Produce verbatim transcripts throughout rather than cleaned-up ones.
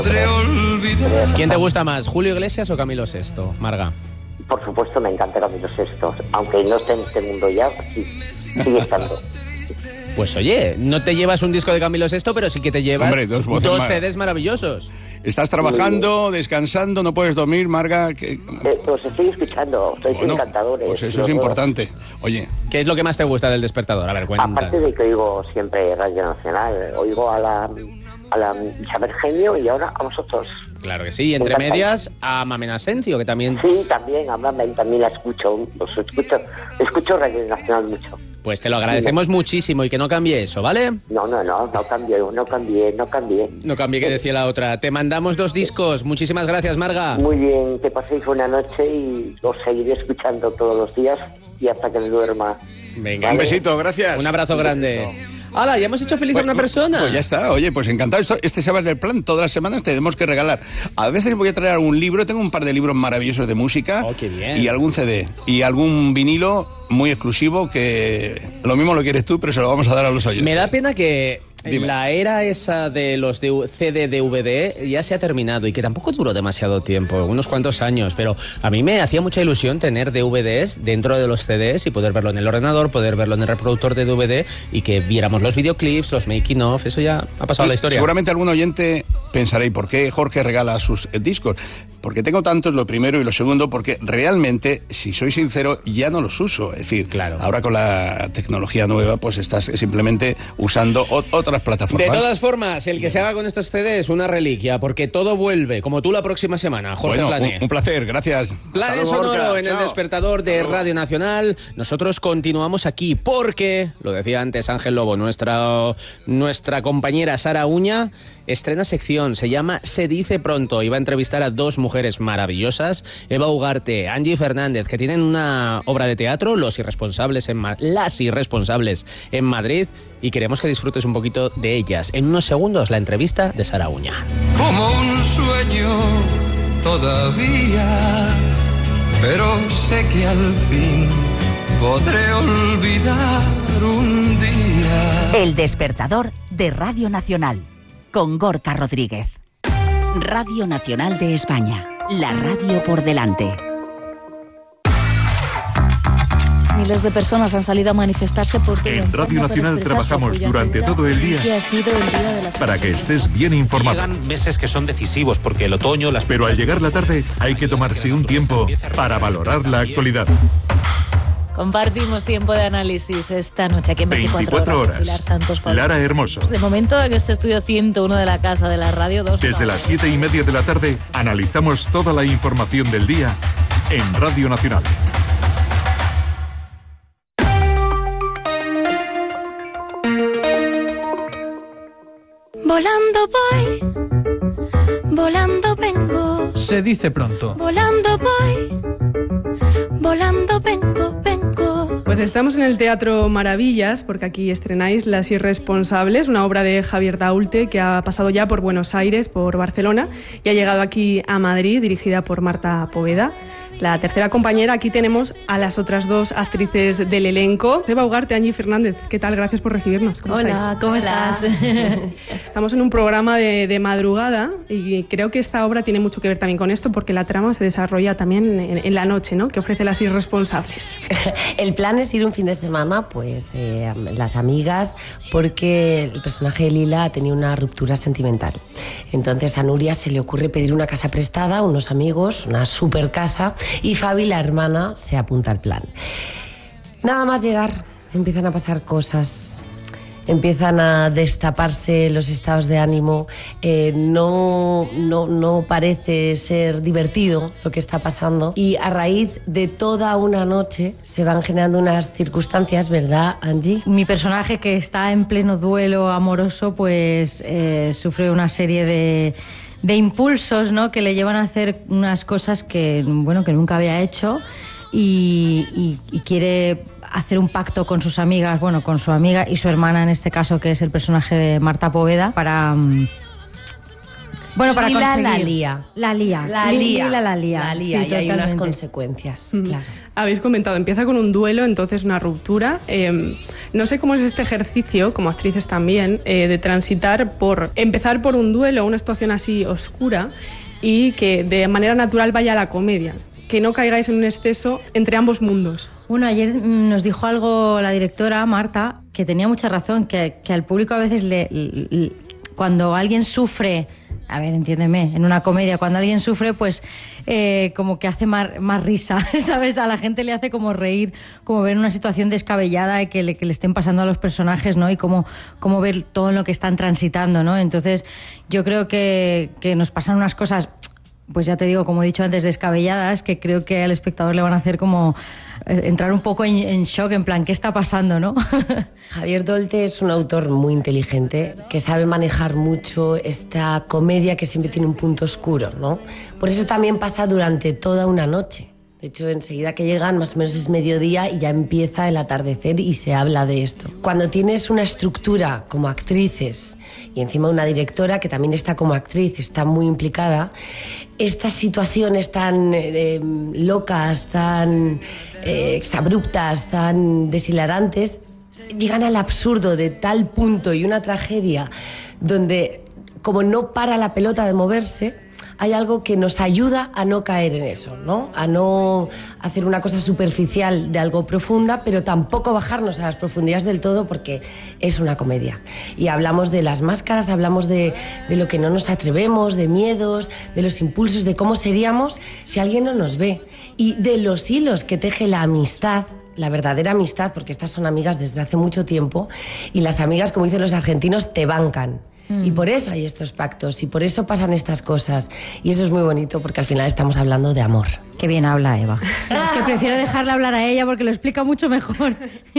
¿Quién te gusta más, Julio Iglesias o Camilo Sesto, Marga? Por supuesto me encanta Camilo Sesto, aunque no esté en este mundo ya, sí, sigue estando. Pues oye, no te llevas un disco de Camilo Sesto, pero sí que te llevas Hombre, dos, dos C Ds maravillosos. Estás trabajando, descansando, no puedes dormir, Marga. Que... Eh, pues estoy escuchando, sois bueno, encantadores. Pues eso es importante. Oye, ¿qué es lo que más te gusta del Despertador? A ver, cuenta. Aparte de que oigo siempre Radio Nacional, oigo a la, a la Isabel Genio y ahora a vosotros. Claro que sí, y entre medias a Mamen Asencio, que también... Sí, también, a Mamen también la escucho, los escucho, escucho Radio Nacional mucho. Pues te lo agradecemos sí, muchísimo y que no cambie eso, ¿vale? No, no, no, no cambié, no cambié, no cambié. No cambié, que decía la otra. Te mandamos dos discos. Muchísimas gracias, Marga. Muy bien, que paséis buena noche y os seguiré escuchando todos los días y hasta que me duerma. Venga, ¿vale? Un besito, gracias. Un abrazo grande. ¡Hala! Ya hemos hecho feliz pues, a una persona. Pues ya está, oye, pues encantado. Esto, este se va del plan. Todas las semanas tenemos que regalar. A veces voy a traer algún libro. Tengo un par de libros maravillosos de música. Oh, qué bien. Y algún C D. Y algún vinilo muy exclusivo que lo mismo lo quieres tú, pero se lo vamos a dar a los oyentes. Me da pena que... Dime. La era esa de los C D D V D ya se ha terminado y que tampoco duró demasiado tiempo, unos cuantos años, pero a mí me hacía mucha ilusión tener D V Ds dentro de los C Ds y poder verlo en el ordenador, poder verlo en el reproductor de D V D y que viéramos los videoclips, los making of, eso ya ha pasado a la historia. Seguramente algún oyente pensará, ¿y por qué Jorge regala sus discos? Porque tengo tantos, lo primero, y lo segundo, porque realmente, si soy sincero, ya no los uso. Es decir, claro, ahora con la tecnología nueva, pues estás simplemente usando otras plataformas. De todas formas, el que se haga con estos C Ds es una reliquia, porque todo vuelve, como tú la próxima semana, Jorge bueno, Plané. Un, un placer, gracias. Plané Sonoro en Chao. El Despertador de Radio Nacional. Nosotros continuamos aquí porque, lo decía antes Ángel Lobo, nuestra, nuestra compañera Sara Uña estrena sección, se llama Se dice pronto y va a entrevistar a dos mujeres maravillosas, Eva Ugarte, Angie Fernández, que tienen una obra de teatro, Los Irresponsables en Ma- Las Irresponsables en Madrid, y queremos que disfrutes un poquito de ellas. En unos segundos la entrevista de Sara Uña. Como un sueño todavía, pero sé que al fin podré olvidar un día. El Despertador de Radio Nacional, con Gorka Rodríguez. Radio Nacional de España, la radio por delante. Miles de personas han salido a manifestarse por todo En Radio Nacional trabajamos durante todo el día que ha sido el día de la para que estés bien informado. Llegan meses que son decisivos porque el otoño... Las... Pero al llegar la tarde hay que tomarse un tiempo para valorar la actualidad. Compartimos tiempo de análisis esta noche aquí en veinticuatro horas. horas. Santos, Lara Hermoso. De momento en este estudio ciento uno de la Casa de la Radio dos. Desde las siete y media de la tarde analizamos toda la información del día en Radio Nacional. Volando voy, volando vengo. Se dice pronto. Volando voy, volando vengo, vengo. Pues estamos en el Teatro Maravillas, porque aquí estrenáis Las Irresponsables, una obra de Javier Daulte que ha pasado ya por Buenos Aires, por Barcelona, y ha llegado aquí a Madrid, dirigida por Marta Poveda. La tercera compañera, aquí tenemos a las otras dos actrices del elenco. Eva Ugarte, Angie Fernández, ¿qué tal? Gracias por recibirnos. ¿Cómo Hola, estáis? ¿cómo estás? Estamos en un programa de, de madrugada y creo que esta obra tiene mucho que ver también con esto, porque la trama se desarrolla también en, en la noche, ¿no?, que ofrece Las Irresponsables. El plan es ir un fin de semana, pues, eh, las amigas, porque el personaje de Lila tenía una ruptura sentimental. Entonces a Nuria se le ocurre pedir una casa prestada, unos amigos, una super casa, y Fabi, la hermana, se apunta al plan. Nada más llegar, empiezan a pasar cosas, empiezan a destaparse los estados de ánimo, eh, no, no, no parece ser divertido lo que está pasando, y a raíz de toda una noche se van generando unas circunstancias, ¿verdad, Angie? Mi personaje, que está en pleno duelo amoroso, pues eh, sufre una serie de... de impulsos, ¿no?, que le llevan a hacer unas cosas que, bueno, que nunca había hecho, y, y, y quiere hacer un pacto con sus amigas, bueno, con su amiga y su hermana en este caso, que es el personaje de Marta Poveda, para Bueno, para Lila conseguir... la lía. La lía. La Li- lía. Lila la lía. La lía, Sí, y hay unas totalmente. consecuencias, Mm. claro. Habéis comentado, empieza con un duelo, entonces una ruptura. Eh, no sé cómo es este ejercicio, como actrices también, eh, de transitar por empezar por un duelo, una situación así oscura, y que de manera natural vaya a la comedia. Que no caigáis en un exceso entre ambos mundos. Bueno, ayer mm, nos dijo algo la directora, Marta, que tenía mucha razón, que, que al público a veces le, le- le- cuando alguien sufre, a ver, entiéndeme, en una comedia, cuando alguien sufre, pues eh, como que hace más, más risa, ¿sabes? A la gente le hace como reír, como ver una situación descabellada y que le, que le estén pasando a los personajes, ¿no? Y como, como ver todo lo que están transitando, ¿no? Entonces, yo creo que, que nos pasan unas cosas, pues ya te digo, como he dicho antes, descabelladas, que creo que al espectador le van a hacer como eh, entrar un poco en, en shock, en plan, ¿qué está pasando, no? Javier Dolte es un autor muy inteligente que sabe manejar mucho esta comedia que siempre tiene un punto oscuro, ¿no? Por eso también pasa durante toda una noche. De hecho, enseguida que llegan, más o menos es mediodía y ya empieza el atardecer y se habla de esto. Cuando tienes una estructura como actrices y encima una directora que también está como actriz, está muy implicada, estas situaciones tan eh, locas, tan eh, exabruptas, tan deshilarantes, llegan al absurdo de tal punto y una tragedia donde, como no para la pelota de moverse, hay algo que nos ayuda a no caer en eso, ¿no? A no hacer una cosa superficial de algo profunda, pero tampoco bajarnos a las profundidades del todo, porque es una comedia. Y hablamos de las máscaras, hablamos de, de lo que no nos atrevemos, de miedos, de los impulsos, de cómo seríamos si alguien no nos ve. Y de los hilos que teje la amistad, la verdadera amistad, porque estas son amigas desde hace mucho tiempo, y las amigas, como dicen los argentinos, te bancan. Y por eso hay estos pactos y por eso pasan estas cosas. Y eso es muy bonito porque al final estamos hablando de amor. Qué bien habla Eva. Es que prefiero dejarla hablar a ella porque lo explica mucho mejor.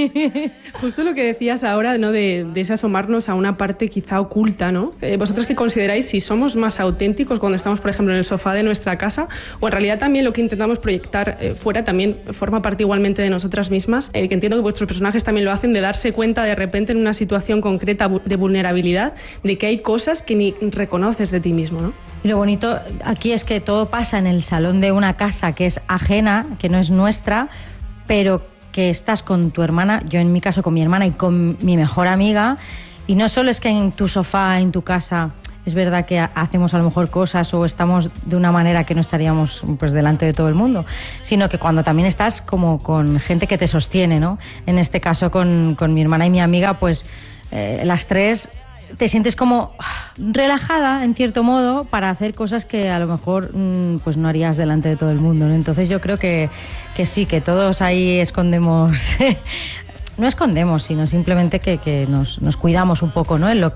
Justo lo que decías ahora, ¿no? De, de ese asomarnos a una parte quizá oculta, ¿no? Eh, ¿Vosotros qué consideráis si somos más auténticos cuando estamos, por ejemplo, en el sofá de nuestra casa? O en realidad también lo que intentamos proyectar eh, fuera también forma parte igualmente de nosotras mismas, eh, que entiendo que vuestros personajes también lo hacen, de darse cuenta de repente en una situación concreta de vulnerabilidad de que hay cosas que ni reconoces de ti mismo, ¿no? Y lo bonito aquí es que todo pasa en el salón de una casa que es ajena, que no es nuestra, pero que estás con tu hermana, yo en mi caso con mi hermana y con mi mejor amiga, y no solo es que en tu sofá, en tu casa, es verdad que hacemos a lo mejor cosas o estamos de una manera que no estaríamos pues delante de todo el mundo, sino que cuando también estás como con gente que te sostiene, ¿no? En este caso con, con mi hermana y mi amiga, pues eh, las tres te sientes como relajada, en cierto modo, para hacer cosas que a lo mejor pues no harías delante de todo el mundo, ¿no? Entonces yo creo que, que sí, que todos ahí escondemos, no escondemos, sino simplemente que, que nos, nos cuidamos un poco, ¿no? En lo